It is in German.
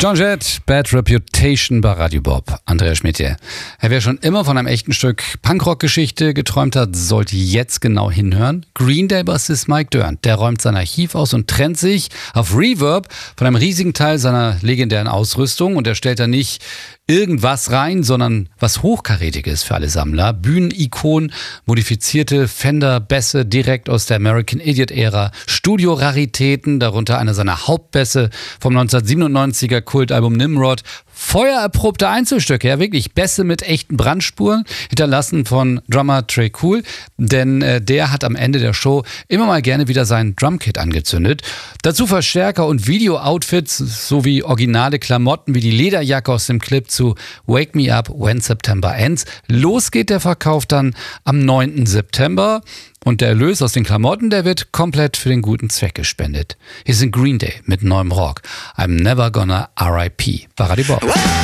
Joan Jett, Bad Reputation bei Radio Bob. Andreas Schmidt hier. Wer schon immer von einem echten Stück Punkrock-Geschichte geträumt hat, sollte jetzt genau hinhören. Green Day-Bassist Mike Dirnt, der räumt sein Archiv aus und trennt sich auf Reverb von einem riesigen Teil seiner legendären Ausrüstung. Und er stellt da nicht irgendwas rein, sondern was Hochkarätiges für alle Sammler. Bühnenikonen, modifizierte Fender-Bässe direkt aus der American Idiot-Ära, Studio-Raritäten, darunter einer seiner Hauptbässe vom 1997er Kultalbum Nimrod, feuererprobte Einzelstücke, ja wirklich Bässe mit echten Brandspuren, hinterlassen von Drummer Trey Cool, denn der hat am Ende der Show immer mal gerne wieder sein Drumkit angezündet. Dazu Verstärker und Video-Outfits sowie originale Klamotten wie die Lederjacke aus dem Clip zu Wake Me Up When September Ends. Los geht der Verkauf dann am 9. September. Und der Erlös aus den Klamotten, der wird komplett für den guten Zweck gespendet. Hier sind Green Day mit neuem Rock. I'm Never Gonna R.I.P. bei Radio Bob.